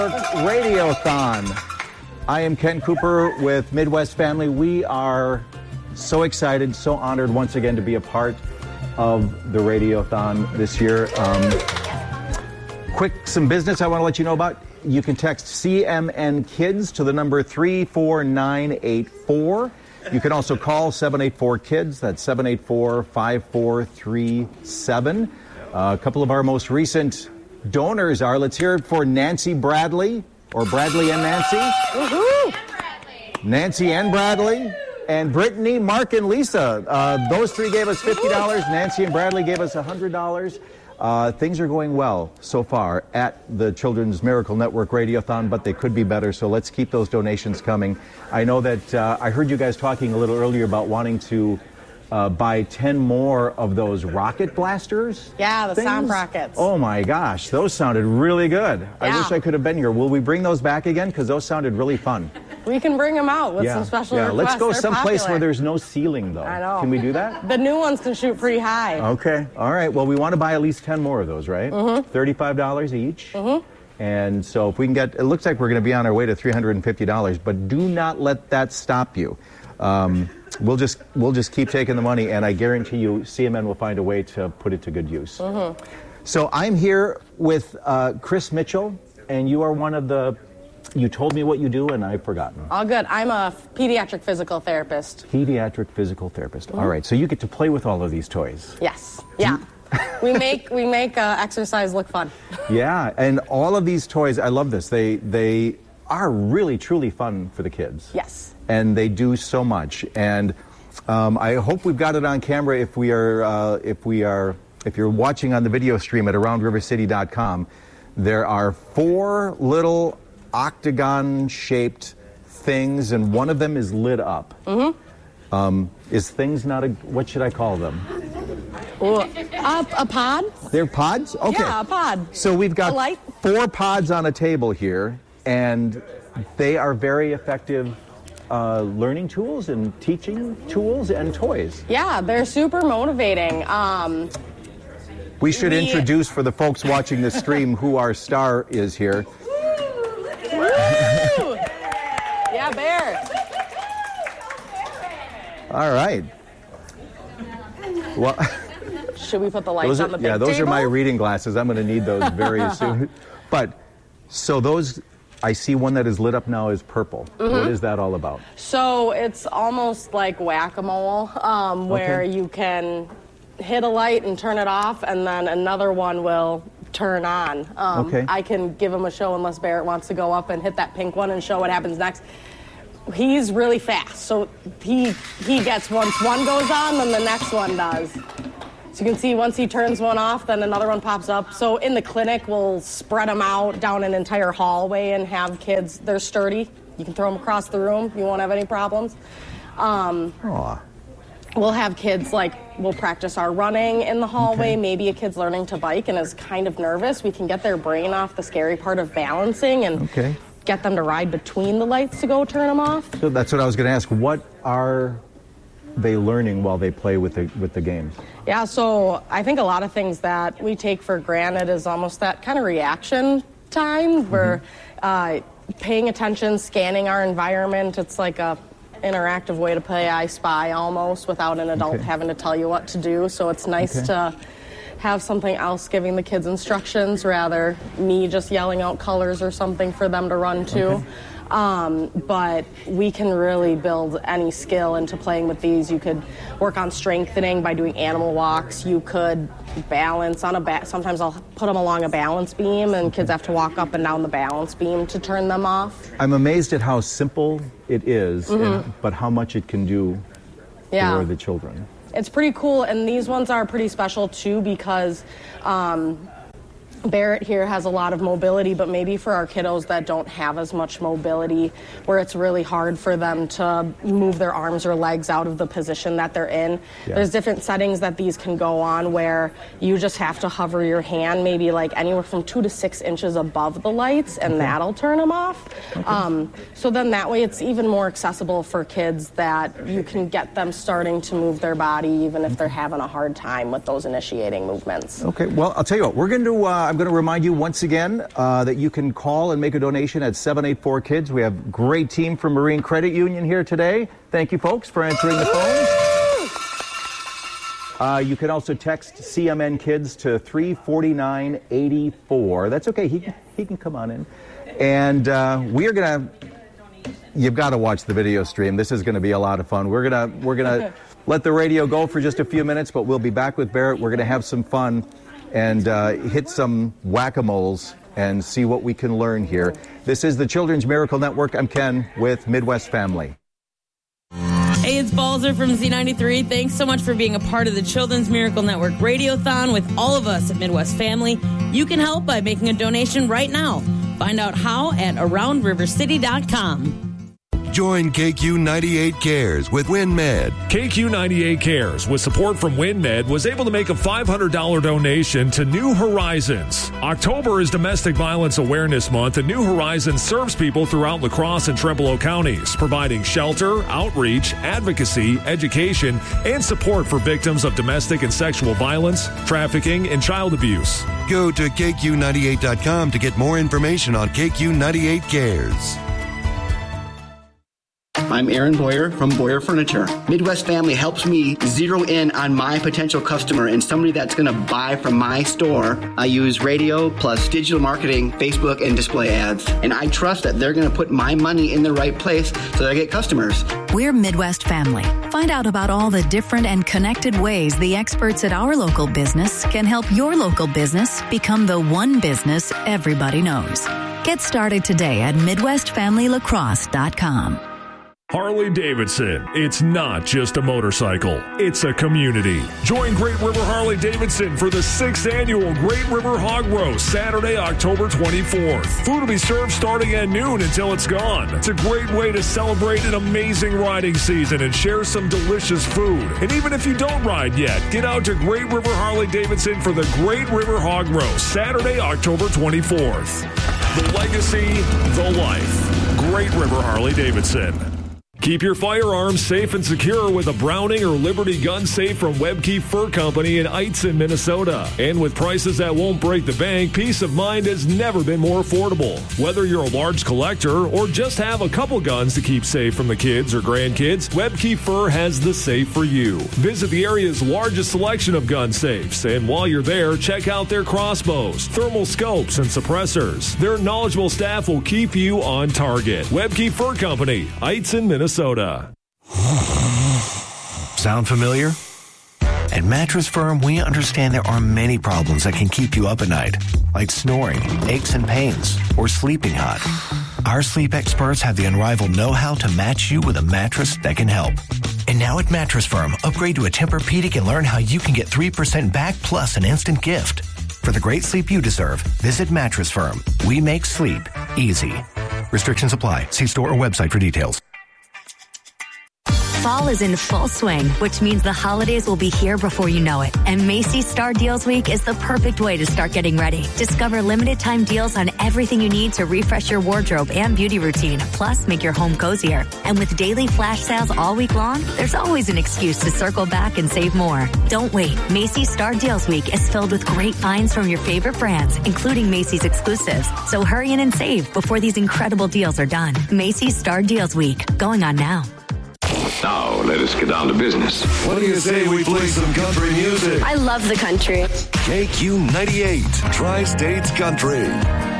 Radiothon. I am Ken Cooper with Midwest Family. We are so excited, so honored once again to be a part of the Radiothon this year. Some business I want to let you know about. You can text CMN Kids to the number 34984. You can also call 784-KIDS. That's 784-5437. A couple of our most recent donors are, let's hear it for Nancy Bradley, or Bradley and Nancy. Woohoo! Nancy and Bradley. And Brittany, Mark, and Lisa. Those three gave us $50. Nancy and Bradley gave us $100. Things are going well so far at the Children's Miracle Network Radiothon, but they could be better, so let's keep those donations coming. I know that I heard you guys talking a little earlier about wanting to buy 10 more of those rocket blasters. Yeah, the things. sound rockets. Oh my gosh, those sounded really good. Yeah. I wish I could have been here. Will we bring those back again? Because those sounded really fun. We can bring them out with some special requests. Let's go They're someplace popular. where there's no ceiling, though. I know. Can we do that? The new ones can shoot pretty high. Okay. All right. Well, we want to buy at least 10 more of those, right? Mm-hmm. $35 each. Mm-hmm. And so if we can get, it looks like we're going to be on our way to $350, but do not let that stop you. We'll just keep taking the money, and I guarantee you CMN will find a way to put it to good use. Mm-hmm. So I'm here with Chris Mitchell, and you are one of the... You told me what you do, and I've forgotten. All good. I'm a pediatric physical therapist. Pediatric physical therapist. Mm-hmm. All right. So you get to play with all of these toys. Yes. Yeah. we make exercise look fun. Yeah, and all of these toys, I love this. They are really truly fun for the kids. Yes. And they do so much. And I hope we've got it on camera. If you're watching on the video stream at AroundRiverCity.com, there are 4 little octagon-shaped things, and one of them is lit up. Mm-hmm. Is things not a... What should I call them? A pod? They're pods? Okay. Yeah, a pod. So we've got a light. 4 pods on a table here, and they are very effective learning tools and teaching tools and toys. Yeah, they're super motivating. We should introduce for the folks watching the stream who our star is here. Woo! Yeah, Bear. All right. Well, should we put the lights on the big table? Yeah, those are my reading glasses. I'm going to need those very soon. But, so those, I see one that is lit up now is purple. Mm-hmm. What is that all about? So it's almost like whack-a-mole, where you can hit a light and turn it off, and then another one will turn on. I can give him a show unless Barrett wants to go up and hit that pink one and show what happens next. He's really fast, so he gets, once one goes on, then the next one does. So you can see once he turns one off, then another one pops up. So in the clinic, we'll spread them out down an entire hallway and have kids, they're sturdy. You can throw them across the room. You won't have any problems. We'll have kids, we'll practice our running in the hallway. Okay. Maybe a kid's learning to bike and is kind of nervous. We can get their brain off the scary part of balancing and get them to ride between the lights to go turn them off. So that's what I was going to ask. What are they learning while they play with the games? Yeah, so I think a lot of things that we take for granted is almost that kind of reaction time. We're paying attention, scanning our environment. It's like a interactive way to play I Spy almost without an adult having to tell you what to do. So it's nice to have something else giving the kids instructions rather me just yelling out colors or something for them to run to. But we can really build any skill into playing with these. You could work on strengthening by doing animal walks. You could balance on sometimes I'll put them along a balance beam and kids have to walk up and down the balance beam to turn them off. I'm amazed at how simple it is, but how much it can do for the children. It's pretty cool, and these ones are pretty special too because Barrett here has a lot of mobility, but maybe for our kiddos that don't have as much mobility, where it's really hard for them to move their arms or legs out of the position that they're in. Yeah. There's different settings that these can go on where you just have to hover your hand maybe anywhere from 2 to 6 inches above the lights, and that'll turn them off. So then that way it's even more accessible for kids that you can get them starting to move their body even if they're having a hard time with those initiating movements. Okay, well, I'll tell you what, we're going to I'm going to remind you once again that you can call and make a donation at 784-KIDS. We have a great team from Marine Credit Union here today. Thank you, folks, for answering the phones. You can also text CMN Kids to 34984. That's okay. He can come on in. And we're going to... You've got to watch the video stream. This is going to be a lot of fun. We're gonna let the radio go for just a few minutes, but we'll be back with Barrett. We're going to have some fun and hit some whack-a-moles and see what we can learn here. This is the Children's Miracle Network. I'm Ken with Midwest Family. Hey, it's Balzer from Z93. Thanks so much for being a part of the Children's Miracle Network Radiothon with all of us at Midwest Family. You can help by making a donation right now. Find out how at AroundRiverCity.com. Join KQ98 Cares with WinMed. KQ98 Cares, with support from WinMed, was able to make a $500 donation to New Horizons. October is Domestic Violence Awareness Month, and New Horizons serves people throughout La Crosse and Trempealeau counties, providing shelter, outreach, advocacy, education, and support for victims of domestic and sexual violence, trafficking, and child abuse. Go to KQ98.com to get more information on KQ98 Cares. I'm Aaron Boyer from Boyer Furniture. Midwest Family helps me zero in on my potential customer and somebody that's going to buy from my store. I use radio plus digital marketing, Facebook, and display ads. And I trust that they're going to put my money in the right place so that I get customers. We're Midwest Family. Find out about all the different and connected ways the experts at our local business can help your local business become the one business everybody knows. Get started today at MidwestFamilyLaCrosse.com. Harley-Davidson. It's not just a motorcycle. It's a community. Join Great River Harley-Davidson for the 6th annual Great River Hog Roast, Saturday, October 24th. Food will be served starting at noon until it's gone. It's a great way to celebrate an amazing riding season and share some delicious food. And even if you don't ride yet, get out to Great River Harley-Davidson for the Great River Hog Roast, Saturday, October 24th. The legacy, the life. Great River Harley-Davidson. Keep your firearms safe and secure with a Browning or Liberty gun safe from Webke Fur Company in Eitzen, Minnesota. And with prices that won't break the bank, peace of mind has never been more affordable. Whether you're a large collector or just have a couple guns to keep safe from the kids or grandkids, Webke Fur has the safe for you. Visit the area's largest selection of gun safes, and while you're there, check out their crossbows, thermal scopes, and suppressors. Their knowledgeable staff will keep you on target. Webke Fur Company, Eitzen, Minnesota. Sound familiar? At Mattress Firm, we understand there are many problems that can keep you up at night, like snoring, aches and pains, or sleeping hot. Our sleep experts have the unrivaled know-how to match you with a mattress that can help. And now at Mattress Firm, upgrade to a Tempur-Pedic and learn how you can get 3% back plus an instant gift. For the great sleep you deserve, visit Mattress Firm. We make sleep easy. Restrictions apply. See store or website for details. Fall is in full swing, which means the holidays will be here before you know it. And Macy's Star Deals Week is the perfect way to start getting ready. Discover limited time deals on everything you need to refresh your wardrobe and beauty routine, plus make your home cozier. And with daily flash sales all week long, there's always an excuse to circle back and save more. Don't wait. Macy's Star Deals Week is filled with great finds from your favorite brands, including Macy's exclusives. So hurry in and save before these incredible deals are done. Macy's Star Deals Week, going on now. Now, let us get down to business. What do you say we play some country music? I love the country. KQ98, Tri-States Country.